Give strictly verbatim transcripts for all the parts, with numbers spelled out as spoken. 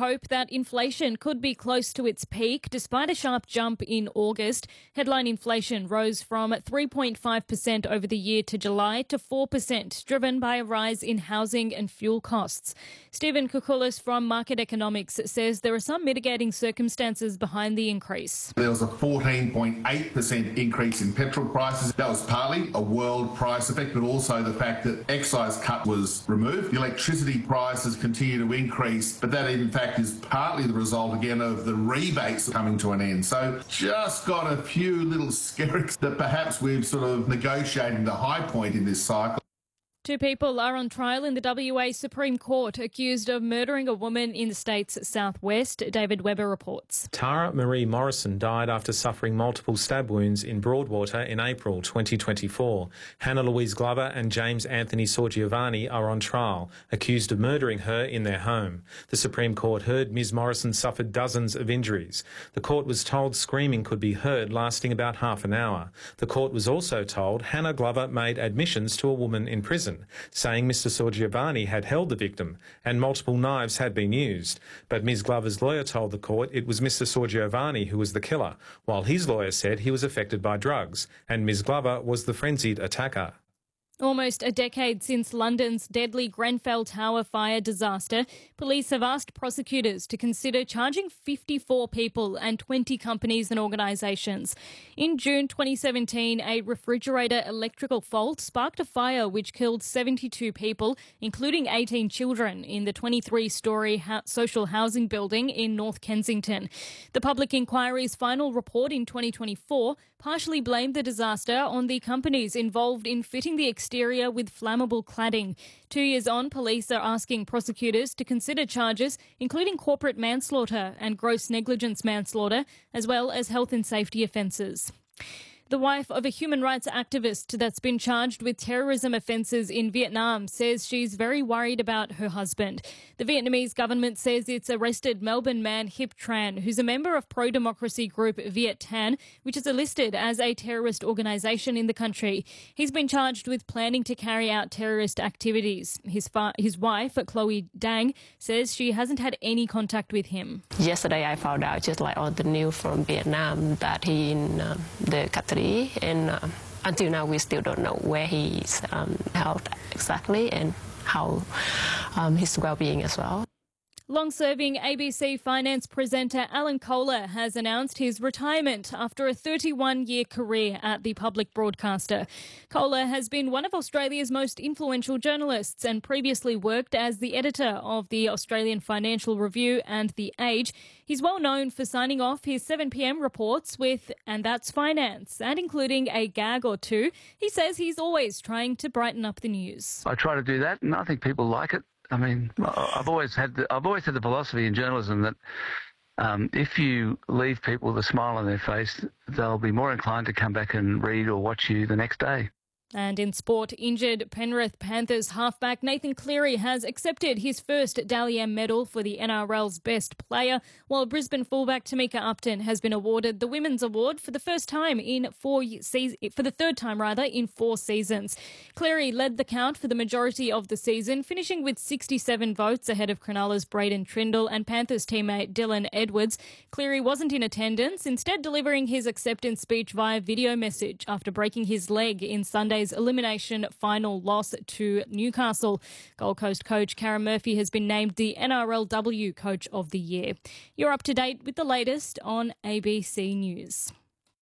hope that inflation could be close to its peak despite a sharp jump in August. Headline inflation rose from three point five percent over the year to July to four percent, driven by a rise in housing and fuel costs. Stephen Koukoulas from Market Economics says there are some mitigating circumstances behind the increase. There was a fourteen point eight percent increase in petrol prices. That was partly a world price effect, but also the fact that excise cut was removed. The electricity prices continue to increase, but that in fact is partly the result again of the rebates coming to an end. So just got a few little skerricks that perhaps we've sort of negotiated the high point in this cycle. Two people are on trial in the W A Supreme Court accused of murdering a woman in the state's southwest. David Webber reports. Tara Marie Morrison died after suffering multiple stab wounds in Broadwater in April twenty twenty-four. Hannah Louise Glover and James Anthony Sorgiovanni are on trial, accused of murdering her in their home. The Supreme Court heard Miz Morrison suffered dozens of injuries. The court was told screaming could be heard lasting about half an hour. The court was also told Hannah Glover made admissions to a woman in prison, saying Mister Sorgiovanni had held the victim and multiple knives had been used. But Miz Glover's lawyer told the court it was Mister Sorgiovanni who was the killer, while his lawyer said he was affected by drugs and Miz Glover was the frenzied attacker. Almost a decade since London's deadly Grenfell Tower fire disaster, police have asked prosecutors to consider charging fifty-four people and twenty companies and organisations. In June twenty seventeen, a refrigerator electrical fault sparked a fire which killed seventy-two people, including eighteen children, in the twenty-three storey ha- social housing building in North Kensington. The Public Inquiry's final report in twenty twenty-four partially blamed the disaster on the companies involved in fitting the exterior with flammable cladding. Two years on, police are asking prosecutors to consider charges including corporate manslaughter and gross negligence manslaughter, as well as health and safety offences. The wife of a human rights activist that's been charged with terrorism offences in Vietnam says she's very worried about her husband. The Vietnamese government says it's arrested Melbourne man Hip Tran, who's a member of pro-democracy group Viet Thanh, which is listed as a terrorist organisation in the country. He's been charged with planning to carry out terrorist activities. His, fa- his wife, Chloe Dang, says she hasn't had any contact with him. Yesterday I found out just like on the news from Vietnam that he in uh, the custody. And uh, until now, we still don't know where he is um, held exactly and how um, his well-being as well. Long-serving A B C finance presenter Alan Kohler has announced his retirement after a thirty-one-year career at the public broadcaster. Kohler has been one of Australia's most influential journalists and previously worked as the editor of the Australian Financial Review and The Age. He's well known for signing off his seven p m reports with "And That's Finance" and including a gag or two. He says he's always trying to brighten up the news. I try to do that, and I think people like it. I mean, I've always had the, I've always had the philosophy in journalism that um, if you leave people with a smile on their face, they'll be more inclined to come back and read or watch you the next day. And in sport, injured Penrith Panthers halfback Nathan Cleary has accepted his first Dally M medal for the N R L's best player, while Brisbane fullback Tamika Upton has been awarded the Women's Award for the first time in four se- for the third time rather in four seasons. Cleary led the count for the majority of the season, finishing with sixty-seven votes ahead of Cronulla's Braden Trindle and Panthers teammate Dylan Edwards. Cleary wasn't in attendance, instead delivering his acceptance speech via video message after breaking his leg in Sunday's elimination final loss to Newcastle. Gold Coast coach Karen Murphy has been named the N R L W Coach of the Year. You're up to date with the latest on A B C News.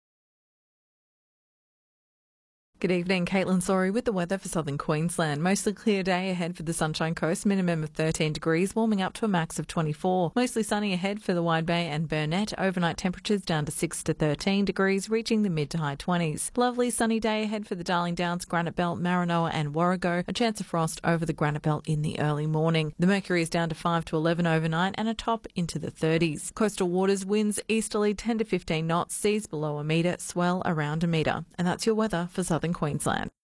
Good evening, Caitlin Sorry with the weather for southern Queensland. Mostly clear day ahead for the Sunshine Coast, minimum of thirteen degrees, warming up to a max of twenty-four. Mostly sunny ahead for the Wide Bay and Burnett. Overnight temperatures down to six to thirteen degrees, reaching the mid to high twenties. Lovely sunny day ahead for the Darling Downs, Granite Belt, Maranoa and Warrego. A chance of frost over the Granite Belt in the early morning. The mercury is down to five to eleven overnight and a top into the thirties. Coastal waters, winds easterly ten to fifteen knots, seas below a metre, swell around a metre. And that's your weather for southern Queensland.